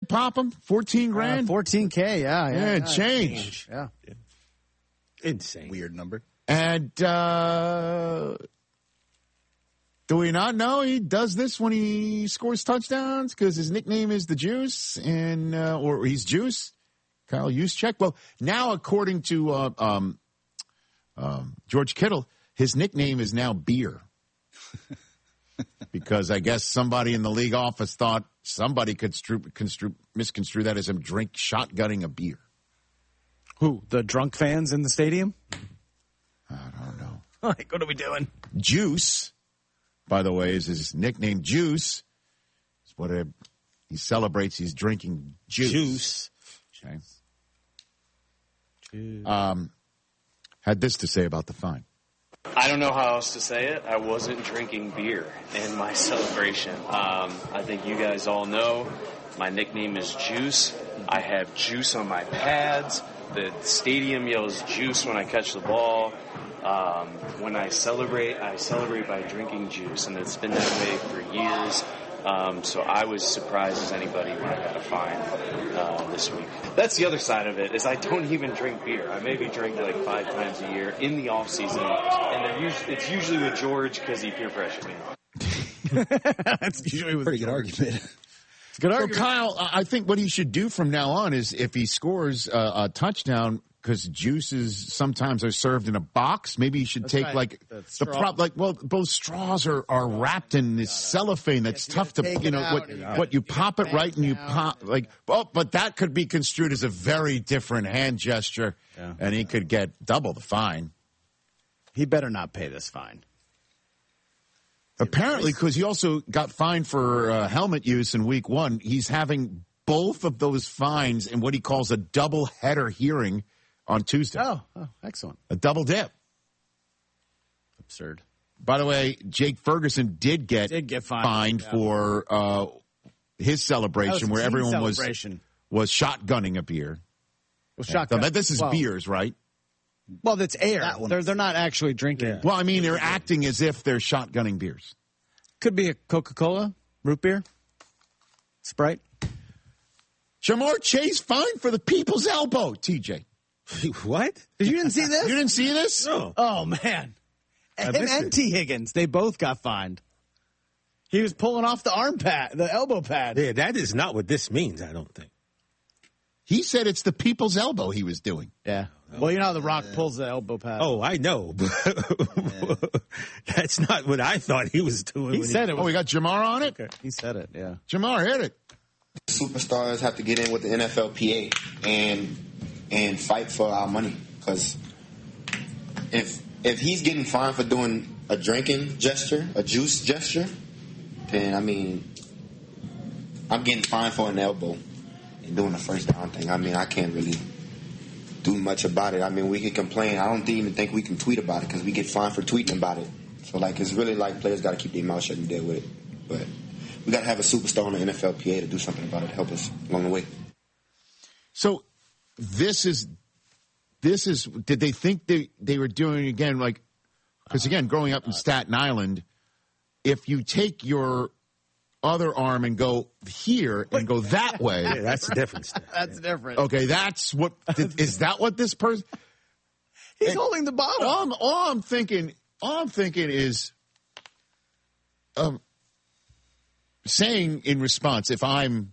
pop him? 14 grand? 14K, Yeah, change. Yeah. Insane. Weird number. And do we not know he does this when he scores touchdowns because his nickname is the Juice, and or he's Juice? Kyle Juszczyk. Well, now according to George Kittle, his nickname is now Beer. Because I guess somebody in the league office thought somebody could misconstrue that as him shotgunning a beer. Who? The drunk fans in the stadium? I don't know. Like, what are we doing? Juice, by the way, is his nickname. Juice is what he celebrates. He's drinking juice. Okay. Had this to say about the fine. I don't know how else to say it. I wasn't drinking beer in my celebration. I think you guys all know my nickname is Juice. I have juice on my pads. The stadium yells juice when I catch the ball. When I celebrate by drinking juice, and it's been that way for years. So I was surprised as anybody when I got a fine this week. That's the other side of it, is I don't even drink beer. I maybe drink like 5 times a year in the off season, and it's usually with George because he peer pressured me. That's usually with Pretty good argument. It's a good So, argument. Kyle, I think what he should do from now on is if he scores a touchdown, because juices sometimes are served in a box, maybe he should take right. like That's the straw. both straws are wrapped in this cellophane that's tough to, take it out and you what you pop it right and you out. pop but that could be construed as a very different hand gesture, and he could get double the fine. He better not pay this fine. Apparently, because he also got fined for helmet use in week 1. He's having both of those fines in what he calls a double header hearing on Tuesday. Oh, excellent. A double dip. Absurd. By the way, Jake Ferguson did get fined for his celebration where everyone was shotgunning a beer. Well, shotgun. So this is beers, right? Well, that's air. That one. They're not actually drinking. Yeah. Well, I mean, they're acting as if they're shotgunning beers. Could be a Coca-Cola, root beer, Sprite. Jamar Chase fined for the people's elbow, TJ. What? You didn't see this? You didn't see this? No. Oh, man. Him missed and it. T. Higgins, they both got fined. He was pulling off the elbow pad. Yeah, that is not what this means, I don't think. He said it's the people's elbow he was doing. Yeah. Well, you know how The Rock pulls the elbow pad. Oh, I know. But that's not what I thought he was doing. He when said it was. Oh, we got Jamar on it? Okay. He said it, yeah. Jamar, hit it. Superstars have to get in with the NFLPA and fight for our money, because if he's getting fined for doing a drinking gesture, a juice gesture, then I mean, I'm getting fined for an elbow and doing a first down thing. I mean, I can't really do much about it. I mean, we can complain. I don't even think we can tweet about it because we get fined for tweeting about it. So like, it's really like players got to keep their mouth shut and deal with it. But we got to have a superstar on the NFLPA to do something about it, to help us along the way. So this is did they think they were doing again, like, because again, growing up in Staten Island, if you take your other arm and go here and go that way, Yeah, that's the difference. That's different. okay, that's what is that what this person? He's holding the bottle. All I'm thinking is, saying in response, if I'm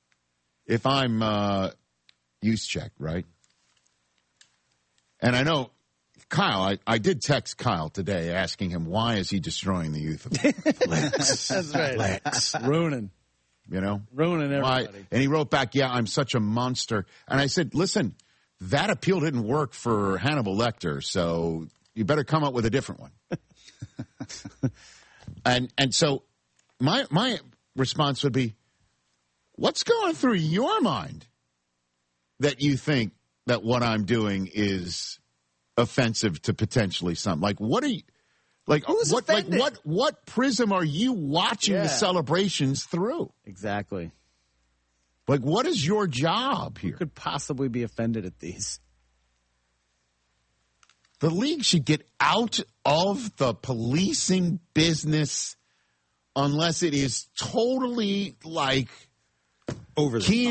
Juszczyk, right? And I know Kyle, I did text Kyle today asking him why is he destroying the youth of That's right. Ruining Why? everybody. And he wrote back, yeah, I'm such a monster. And I said, listen, that appeal didn't work for Hannibal Lecter, so you better come up with a different one. and so my response would be, what's going through your mind that you think that what I'm doing is offensive to potentially some? Like, what are you, like, Who's what, like, offended? what prism are you watching the celebrations through? Exactly. Like, what is your job here? Who could possibly be offended at these? The league should get out of the policing business unless it is totally like Over the key